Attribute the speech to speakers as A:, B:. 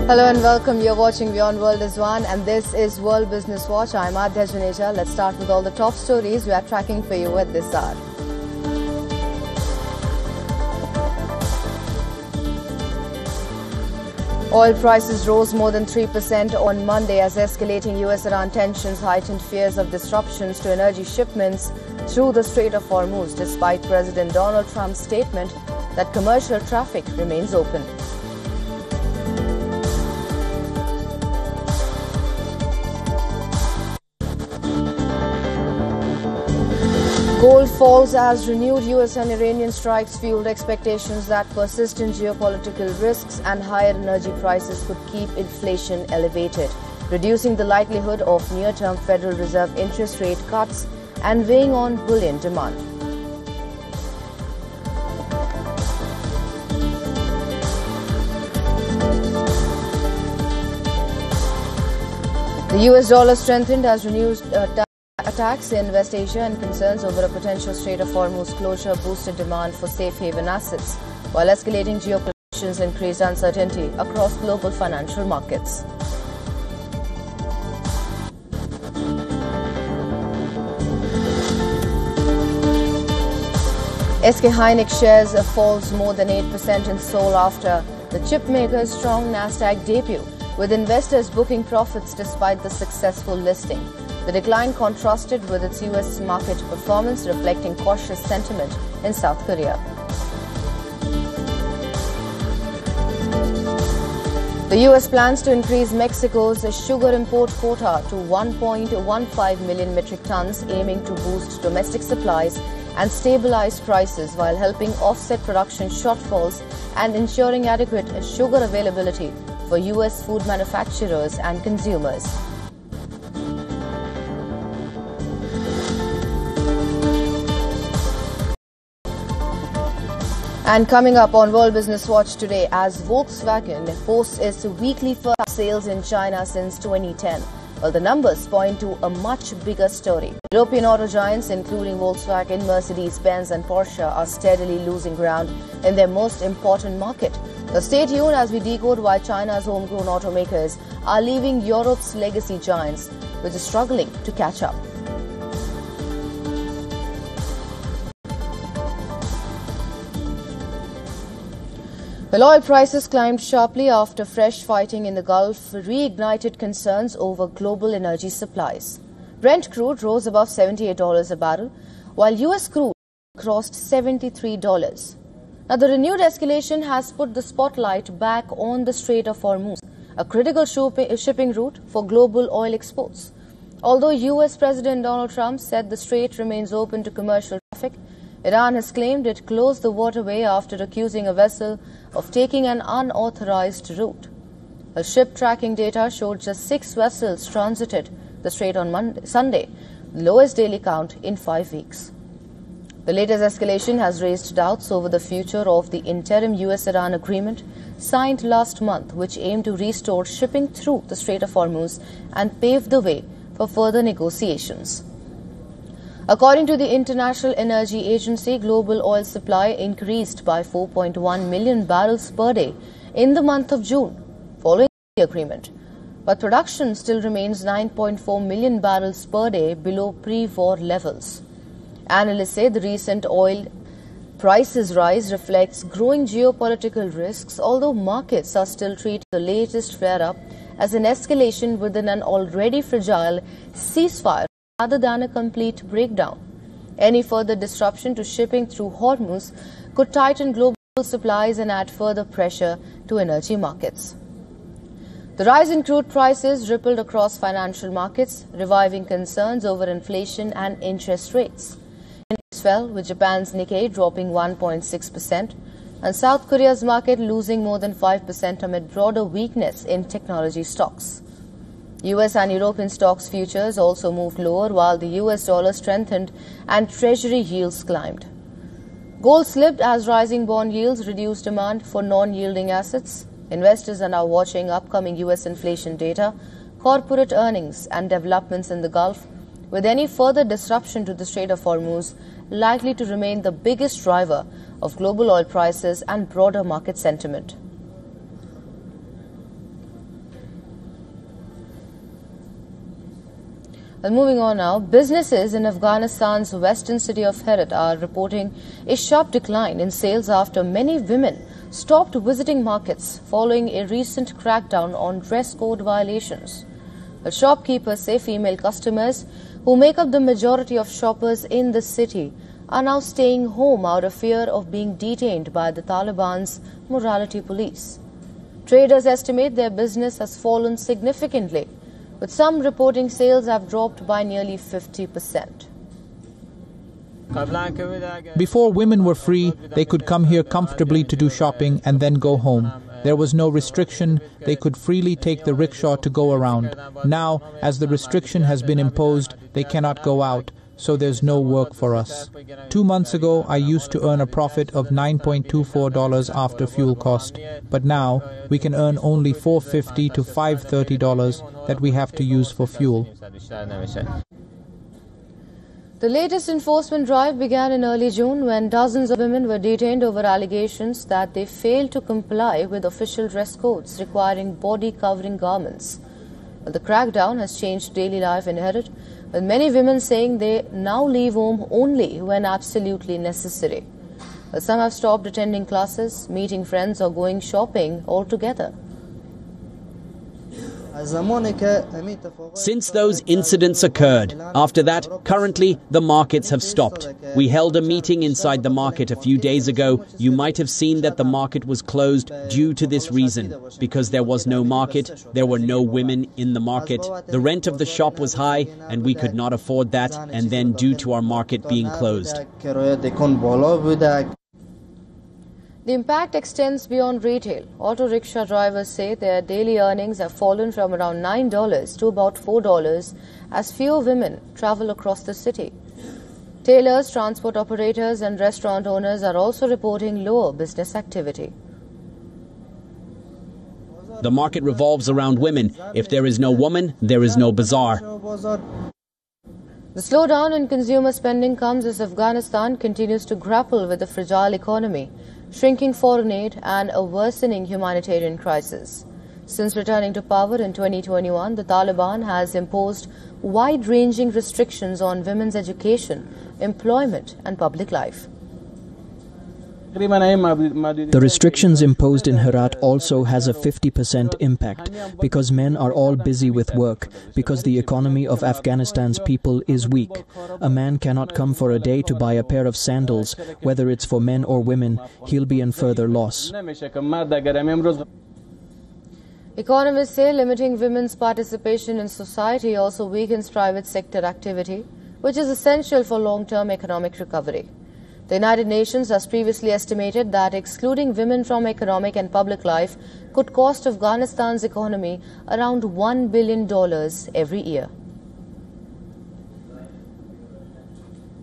A: Hello and welcome. You're watching Beyond World is One and this is World Business Watch. I'm Adhya Juneja. Let's start with all the top stories we are tracking for you at this hour. Oil prices rose more than 3% on Monday as escalating US-Iran tensions heightened fears of disruptions to energy shipments through the Strait of Hormuz, despite President Donald Trump's statement that commercial traffic remains open. Gold falls as renewed US and Iranian strikes fueled expectations that persistent geopolitical risks and higher energy prices could keep inflation elevated, reducing the likelihood of near-term Federal Reserve interest rate cuts and weighing on bullion demand. The US dollar strengthened as renewed attacks in West Asia and concerns over a potential Strait of Hormuz closure boosted demand for safe haven assets, while escalating geopolitical tensions increased uncertainty across global financial markets. SK Hynix shares falls more than 8% in Seoul after the chipmaker's strong Nasdaq debut, with investors booking profits despite the successful listing. The decline contrasted with its US market performance, reflecting cautious sentiment in South Korea. The US plans to increase Mexico's sugar import quota to 1.15 million metric tons, aiming to boost domestic supplies and stabilize prices while helping offset production shortfalls and ensuring adequate sugar availability for US food manufacturers and consumers. And coming up on World Business Watch today, as Volkswagen posts its weekly first sales in China since 2010, well, the numbers point to a much bigger story. European auto giants, including Volkswagen, Mercedes-Benz and Porsche, are steadily losing ground in their most important market. So stay tuned as we decode why China's homegrown automakers are leaving Europe's legacy giants, which is struggling to catch up. Well, oil prices climbed sharply after fresh fighting in the Gulf reignited concerns over global energy supplies. Brent crude rose above $78 a barrel, while US crude crossed $73. Now, the renewed escalation has put the spotlight back on the Strait of Hormuz, a critical shipping route for global oil exports. Although US President Donald Trump said the strait remains open to commercial traffic, Iran has claimed it closed the waterway after accusing a vessel of taking an unauthorized route. A ship tracking data showed just 6 vessels transited the strait on Sunday, the lowest daily count in 5 weeks. The latest escalation has raised doubts over the future of the interim US-Iran agreement signed last month, which aimed to restore shipping through the Strait of Hormuz and pave the way for further negotiations. According to the International Energy Agency, global oil supply increased by 4.1 million barrels per day in the month of June, following the agreement. But production still remains 9.4 million barrels per day below pre-war levels. Analysts say the recent oil prices rise reflects growing geopolitical risks, although markets are still treating the latest flare-up as an escalation within an already fragile ceasefire rather than a complete breakdown. Any further disruption to shipping through Hormuz could tighten global supplies and add further pressure to energy markets. The rise in crude prices rippled across financial markets, reviving concerns over inflation and interest rates. Index fell, with Japan's Nikkei dropping 1.6% and South Korea's market losing more than 5% amid broader weakness in technology stocks. US and European stocks futures also moved lower, while the US dollar strengthened and Treasury yields climbed. Gold slipped as rising bond yields reduced demand for non-yielding assets. Investors are now watching upcoming US inflation data, corporate earnings and developments in the Gulf, with any further disruption to the Strait of Hormuz likely to remain the biggest driver of global oil prices and broader market sentiment. Well, moving on now, businesses in Afghanistan's western city of Herat are reporting a sharp decline in sales after many women stopped visiting markets following a recent crackdown on dress code violations. But shopkeepers say female customers, who make up the majority of shoppers in the city, are now staying home out of fear of being detained by the Taliban's morality police. Traders estimate their business has fallen significantly, with some reporting sales have dropped by nearly 50%.
B: Before women were free, they could come here comfortably to do shopping and then go home. There was no restriction. They could freely take the rickshaw to go around. Now, as the restriction has been imposed, they cannot go out, so there's no work for us. 2 months ago, I used to earn a profit of $9.24 after fuel cost, but now we can earn only $4.50 to $5.30 that we have to use for fuel.
A: The latest enforcement drive began in early June when dozens of women were detained over allegations that they failed to comply with official dress codes requiring body-covering garments. Well, the crackdown has changed daily life in Herat, with many women saying they now leave home only when absolutely necessary. Well, some have stopped attending classes, meeting friends or going shopping altogether.
C: Since those incidents occurred, after that, currently, the markets have stopped. We held a meeting inside the market a few days ago. You might have seen that the market was closed due to this reason. Because there was no market, there were no women in the market. The rent of the shop was high, and we could not afford that, and then due to our market being closed.
A: The impact extends beyond retail. Auto rickshaw drivers say their daily earnings have fallen from around $9 to about $4 as fewer women travel across the city. Tailors, transport operators and restaurant owners are also reporting lower business activity.
C: The market revolves around women. If there is no woman, there is no bazaar.
A: The slowdown in consumer spending comes as Afghanistan continues to grapple with a fragile economy, shrinking foreign aid and a worsening humanitarian crisis. Since returning to power in 2021, the Taliban has imposed wide-ranging restrictions on women's education, employment and public life.
D: The restrictions imposed in Herat also has a 50% impact because men are all busy with work, because the economy of Afghanistan's people is weak. A man cannot come for a day to buy a pair of sandals, whether it's for men or women, he'll be in further loss.
A: Economists say limiting women's participation in society also weakens private sector activity, which is essential for long-term economic recovery. The United Nations has previously estimated that excluding women from economic and public life could cost Afghanistan's economy around $1 billion every year.